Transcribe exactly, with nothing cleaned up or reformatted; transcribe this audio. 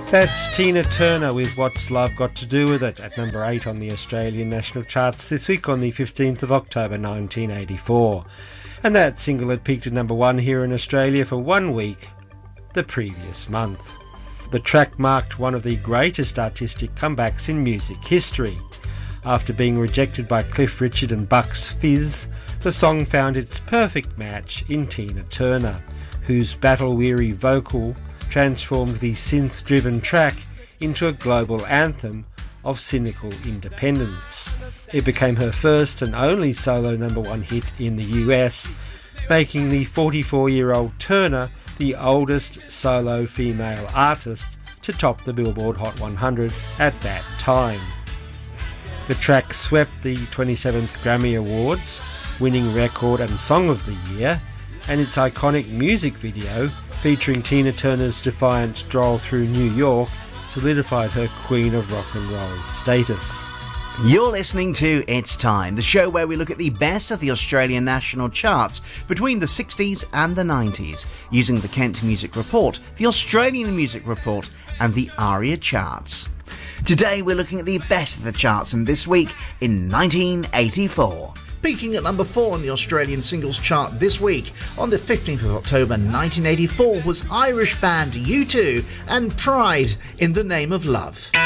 That's Tina Turner with What's Love Got to Do With It at number eight on the Australian national charts this week on the fifteenth of October nineteen eighty-four. And that single had peaked at number one here in Australia for one week the previous month. The track marked one of the greatest artistic comebacks in music history. After being rejected by Cliff Richard and Bucks Fizz, the song found its perfect match in Tina Turner, whose battle-weary vocal transformed the synth-driven track into a global anthem of cynical independence. It became her first and only solo number one hit in the U S, making the forty-four-year-old Turner the oldest solo female artist to top the Billboard Hot one hundred at that time. The track swept the twenty-seventh Grammy Awards, winning Record and Song of the Year, and its iconic music video featuring Tina Turner's defiant stroll through New York solidified her Queen of Rock and Roll status. You're listening to It's Time, the show where we look at the best of the Australian national charts between the sixties and the nineties, using the Kent Music Report, the Australian Music Report, and the ARIA charts. Today we're looking at the best of the charts from this week in nineteen eighty-four. Peaking at number four on the Australian singles chart this week, on the fifteenth of October nineteen eighty-four, was Irish band U two and Pride in the Name of Love.